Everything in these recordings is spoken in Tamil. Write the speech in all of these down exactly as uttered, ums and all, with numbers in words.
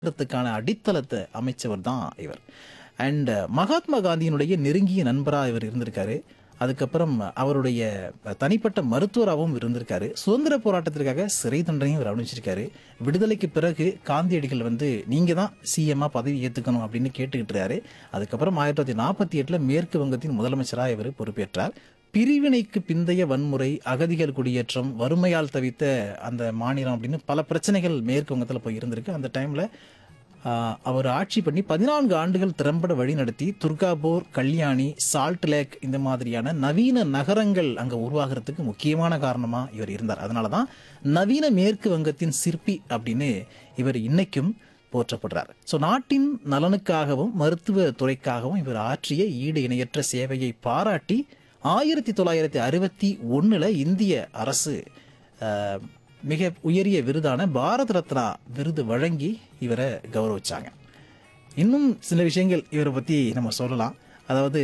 த்துக்கான அடித்தளத்தை அமைச்சவர் தான் இவர். அண்ட் மகாத்மா காந்தியினுடைய நெருங்கிய நண்பராக இவர் இருந்திருக்காரு. அதுக்கப்புறம் அவருடைய தனிப்பட்ட மருத்துவராகவும் இருந்திருக்காரு. சுதந்திர போராட்டத்திற்காக சிறை தண்டனையும் இவர் அனுபவிச்சிருக்காரு. விடுதலைக்கு பிறகு காந்தியடிகள் வந்து நீங்க தான் சிஎம்மா பதவி ஏற்றுக்கணும் அப்படின்னு கேட்டுக்கிட்டு இருக்காரு. அதுக்கப்புறம் ஆயிரத்தி தொள்ளாயிரத்தி நாற்பத்தி எட்டுல மேற்கு வங்கத்தின் முதலமைச்சராக இவர் பொறுப்பேற்றார். பிரிவினைக்கு பிந்தைய வன்முறை, அகதிகள் குடியேற்றம், வறுமையால் தவித்த அந்த மாநிலம் அப்படின்னு பல பிரச்சனைகள் மேற்கு வங்கத்தில் போய் இருந்திருக்கு. அந்த டைம்ல அவர் ஆட்சி பண்ணி பதினான்கு ஆண்டுகள் திறம்பட வழி நடத்தி துர்காபூர், கல்யாணி, சால்ட் லேக் இந்த மாதிரியான நவீன நகரங்கள் அங்கே உருவாகிறதுக்கு முக்கியமான காரணமாக இவர் இருந்தார். அதனால தான் நவீன மேற்கு வங்கத்தின் சிற்பி அப்படின்னு இவர் இன்னைக்கும் போற்றப்படுறார். ஸோ நாட்டின் நலனுக்காகவும் மருத்துவ துறைக்காகவும் இவர் ஆற்றிய ஈடு இணையற்ற சேவையை பாராட்டி ஆயிரத்தி தொள்ளாயிரத்தி அறுபத்தி ஒன்றில் இந்திய அரசு மிக உயரிய விருதான பாரத ரத்னா விருது வழங்கி இவரை கௌரவிச்சாங்க. இன்னும் சில விஷயங்கள் இவரை பற்றி நம்ம சொல்லலாம். அதாவது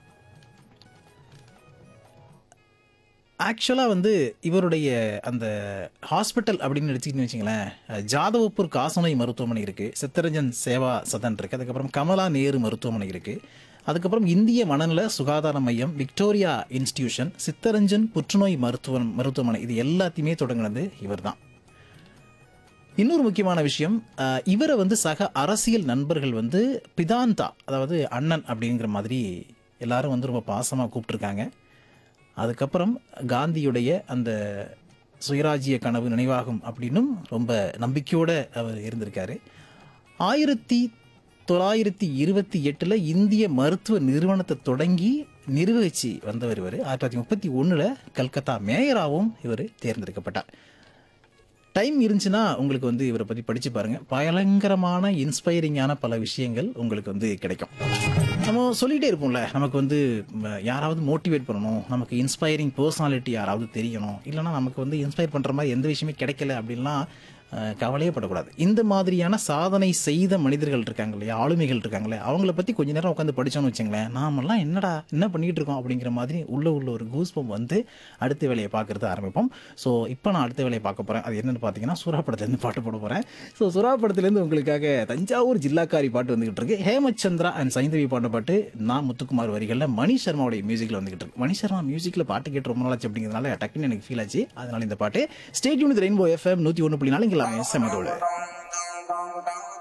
ஆக்சுவலாக வந்து இவருடைய அந்த ஹாஸ்பிட்டல் அப்படின்னு எடுத்துக்கிட்டு வச்சிங்களேன், ஜாதவப்பூர் காசநோய் மருத்துவமனை இருக்குது, சித்தரஞ்சன் சேவா சதன் இருக்குது, அதுக்கப்புறம் கமலா நேரு மருத்துவமனை இருக்குது, அதுக்கப்புறம் இந்திய மனநல சுகாதார மையம், விக்டோரியா இன்ஸ்டிடியூஷன், சித்தரஞ்சன் புற்றுநோய் மருத்துவ மருத்துவமனை இது எல்லாத்தையுமே தொடங்கினது இவர் தான். இன்னொரு முக்கியமான விஷயம், இவரை வந்து சக அரசியல் நண்பர்கள் வந்து பிதாந்தா, அதாவது அண்ணன் அப்படிங்கிற மாதிரி எல்லாரும் வந்து ரொம்ப பாசமாக கூப்பிட்டுருக்காங்க. அதுக்கப்புறம் காந்தியுடைய அந்த சுயராஜ்ய கனவு நினைவாகும் அப்படின்னும் ரொம்ப நம்பிக்கையோடு அவர் இருந்திருக்காரு. ஆயிரத்தி தொள்ளாயிரத்தி இருபத்தி எட்டில் இந்திய மருத்துவ நிறுவனத்தை தொடங்கி நிர்வகிச்சு வந்தவர் இவர். ஆயிரத்தி தொள்ளாயிரத்தி முப்பத்தி ஒன்றில் கல்கத்தா மேயராகவும் இவர் தேர்ந்தெடுக்கப்பட்டார். டைம் இருந்துச்சுன்னா உங்களுக்கு வந்து இவரை பற்றி படித்து பாருங்கள். பயங்கரமான இன்ஸ்பைரிங்கான பல விஷயங்கள் உங்களுக்கு வந்து கிடைக்கும். நம்ம சொல்லிகிட்டே இருப்போம்ல, நமக்கு வந்து யாராவது மோட்டிவேட் பண்ணணும், நமக்கு இன்ஸ்பைரிங் பர்சனாலிட்டி யாராவது தெரியணும், இல்லைனா நமக்கு வந்து இன்ஸ்பயர் பண்ணுற மாதிரி எந்த விஷயமே கிடைக்கல அப்படின்லாம் கவலையே படக்கூடாது. இந்த மாதிரியான சாதனை செய்த மனிதர்கள் இருக்காங்க இல்லையா, ஆளுமைகள் இருக்காங்களே, அவங்கள பற்றி கொஞ்ச நேரம் உட்காந்து படித்தோன்னு வச்சுங்களேன், நாமெல்லாம் என்னடா என்ன பண்ணிகிட்டு இருக்கோம் அப்படிங்கிற மாதிரி உள்ள உள்ள ஒரு கூஸ்பம் வந்து அடுத்த வேலையை பார்க்குறது ஆரம்பிப்போம். ஸோ இப்போ நான் அடுத்த வேலையை பார்க்க போகிறேன். அது என்னென்னு பார்த்தீங்கன்னா, சுறா படத்துலேருந்து பாட்டு போட போகிறேன். ஸோ சுறா படத்துலேருந்து உங்களுக்காக தஞ்சாவூர் ஜில்லாக்காரி பாட்டு வந்துகிட்டு இருக்கு. ஹேமச்சந்திரா அண்ட் சைந்தவி பாட்ட பாட்டு நான் முத்துக்குமார் வரிகளில் மணி சர்மாவுடைய மியூசிக்கில் வந்துகிட்டு இருக்கு. மணி சர்மா மியூசிக்கில் பாட்டு கேட்டு ரொம்ப நாளாச்சு அப்படிங்கிறதுனால டக்குன்னு எனக்கு ஃபீல் ஆச்சு. அதனால இந்த பாட்டு ஸ்டேட் யூனிட் ரெயின்போ எஃப்எம் நூற்றி ஒன்று புள்ளி நாலு இங்கே செமதோடு.